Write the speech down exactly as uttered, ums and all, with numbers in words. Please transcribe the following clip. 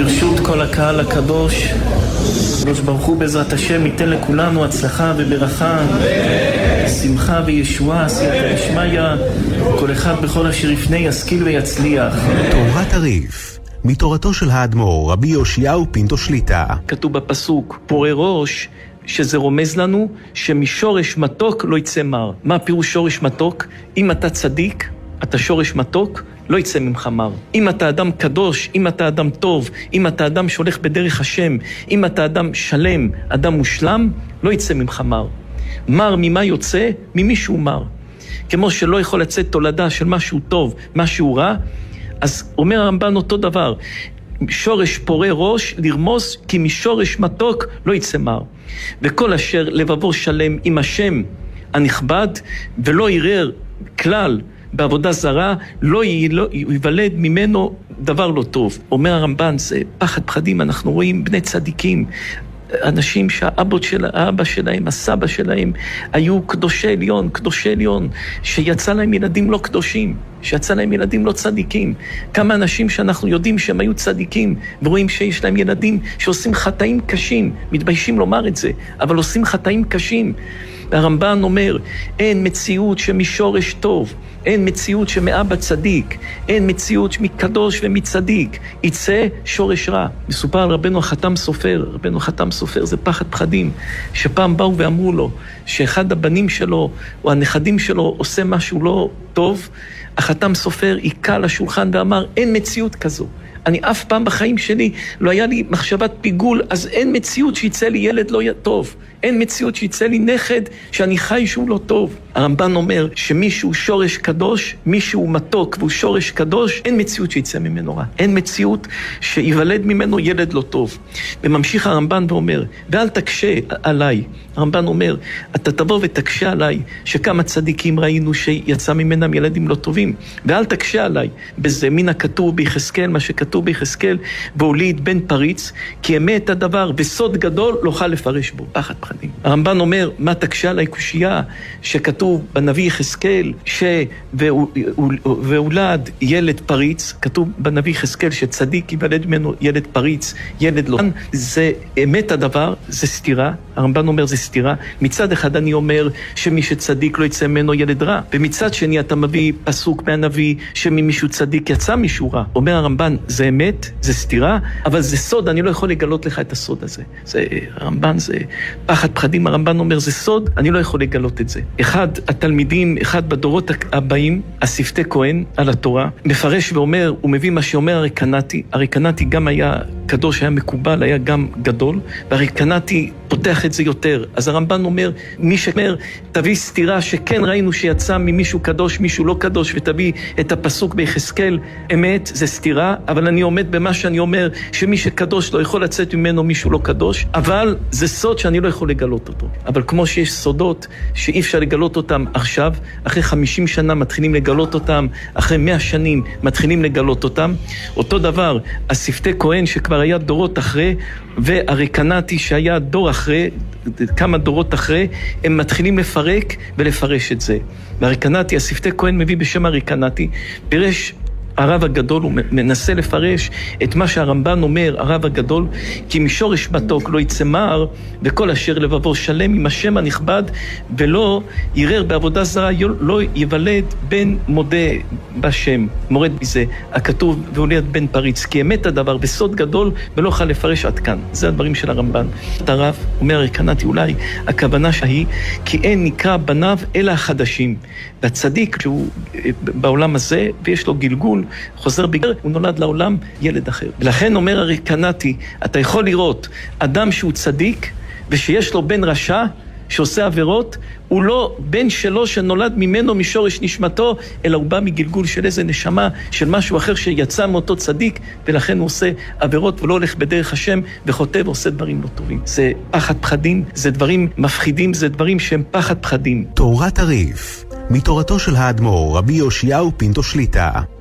ברשות כל הקהל הקדוש, הקדוש ברוך הוא בעזרת השם ייתן לכולנו הצלחה וברכה, שמחה וישועה, סייעתא דשמיא, כל אחד בכל אשר יפנה ישכיל ויצליח. תורת הריף, מתורתו של האדמו"ר רבי יאשיהו פינטו שליטא. כתוב בפסוק פורה ראש, שזה רומז לנו שמשורש מתוק לא יצא מר. מה פירוש שורש מתוק? אם אתה צדיק, אתה שורש מתוק, לא יצא ממך מר. אם אתה אדם קדוש, אם אתה אדם טוב, אם אתה אדם שהולך בדרך השם, אם אתה אדם שלם, אדם מושלם, לא יצא ממך מר. מר ממה יוצא? ממישהו מר. כמו שלא יכול לצאת תולדה של משהו טוב, משהו רע, אז אומר הרמב"ן אותו דבר. שורש פורה ראש לרמוס, כי משורש מתוק לא יצא מר. וכל אשר לבבו שלם עם השם הנכבד, ולא ירר כלל בעבודה זרה, לא ייוולד ממנו דבר לא טוב. אומר הרמב"ן, זה פחד פחדים, אנחנו רואים בני צדיקים, אנשים שהאבות של האבא שלהם, הסבא שלהם, היו קדושי עליון, קדושי עליון, שיצא להם ילדים לא קדושים, שיצא להם ילדים לא צדיקים. כמה אנשים שאנחנו יודעים שהם היו צדיקים, ורואים שיש להם ילדים שעושים חטאים קשים, מתביישים לומר את זה, אבל עושים חטאים קשים. הרמב"ן אומר, אין מציאות שמשורש טוב, אין מציאות שמאבא צדיק, אין מציאות שמקדוש ומצדיק, יצא שורש רע. מסופר על רבנו החתם סופר, רבנו החתם סופר זה פחד פחדים, שפעם באו ואמרו לו, שאחד הבנים שלו או הנכדים שלו עושה משהו לא טוב, החתם סופר עיקה לשולחן ואמר, אין מציאות כזו. אני אף פעם בחיים שלי לא היה לי מחשבת פיגול, אז אין מציאות שיצא לי ילד לא טוב. אין מציאות שיצא לי נכד שאני חי שהוא לא טוב. הרמב"ן אומר שמישהו שורש קדוש, מישהו מתוק והוא שורש קדוש, אין מציאות שיצא ממנו רע. אין מציאות שיוולד ממנו ילד לא טוב. וממשיך הרמב"ן ואומר, ואל תקשה עליי. הרמב"ן אומר, אתה תבוא ותקשה עליי, שכמה צדיקים ראינו שיצא ממנם ילדים לא טובים. ואל תקשה עליי. בזה מן הכתוב ביחזקאל, מה שכתוב ביחזקאל, והוליד בן פריץ, כי אמת הדבר וסוד גדול לא אוכל לפרש בו. פחד פחדים. הרמב"ן אומר, מה תקשה עליי קושייה, שכתוב בנביא יחזקאל, שהולד ילד פריץ, כתוב בנביא יחזקאל שצדיק ייוולד ממנו ילד פריץ, ילד לא. זה אמת הדבר, זה סתירה. הרמב"ן אומר, זה סתירה. מצד אחד אני אומר שמי שצדיק לא יצא ממנו ילד רע, ומצד שני אתה מביא פסוק מהנביא שממישהו צדיק יצא מישהו רע. אומר הרמב"ן, זה אמת, זה סתירה, אבל זה סוד, אני לא יכול לגלות לך את הסוד הזה. זה, הרמב"ן זה פחד פחדים, הרמב"ן אומר, זה סוד, אני לא יכול לגלות את זה. אחד התלמידים, אחד בדורות הבאים, השפתי כהן על התורה, מפרש ואומר, הוא מביא מה שאומר הרקנתי, הרקנתי גם היה קדוש, היה מקובל, היה גם גדול, והרקנתי פותח את זה יותר. אז הרמב"ן אומר, מי שאומר, תביא סתירה שכן ראינו שיצא ממישהו קדוש, מישהו לא קדוש, ותביא את הפסוק ביחזקאל, אמת, זה סתירה, אבל אני עומד במה שאני אומר, שמי שקדוש לא יכול לצאת ממנו מישהו לא קדוש, אבל זה סוד שאני לא יכול לגלות אותו. אבל כמו שיש סודות שאי אפשר לגלות אותם עכשיו, אחרי חמישים שנה מתחילים לגלות אותם, אחרי מאה שנים מתחילים לגלות אותם, אותו דבר, השפתי כהן שכבר היה דורות אחרי, והרקנתי שהיה דור אחרי, כמה דורות אחרי, הם מתחילים לפרק ולפרש את זה. והרקנתי, השפתי כהן מביא בשם הרקנתי, פירש הרב הגדול, הוא מנסה לפרש את מה שהרמב"ן אומר, הרב הגדול, כי משורש מתוק לא יצא מר, וכל אשר לבבו שלם עם השם הנכבד, ולא ירר בעבודה זרה, לא יוולד בן מודה בשם, מורד בזה, הכתוב והוליד בן פריץ, כי אמת הדבר בסוד גדול, ולא יכול לפרש עד כאן. זה הדברים של הרמב"ן. הרב אומר הרקנתי, אולי הכוונה שהיא, כי אין נקרא בניו אלא החדשים. והצדיק שהוא בעולם הזה, ויש לו גלגול, חוזר בגלל, הוא נולד לעולם ילד אחר. ולכן אומר הרקנתי, אתה יכול לראות אדם שהוא צדיק, ושיש לו בן רשע, שעושה עבירות, הוא לא בן שלו שנולד ממנו משורש נשמתו, אלא הוא בא מגלגול של איזה נשמה, של משהו אחר שיצא מאותו צדיק, ולכן הוא עושה עבירות ולא הולך בדרך השם, וחוטא ועושה דברים לא טובים. זה פחד פחדים, זה דברים מפחידים, זה דברים שהם פחד פחדים. תורת הריף, מתורתו של האדמו"ר רבי יאשיהו פינטו שליטא.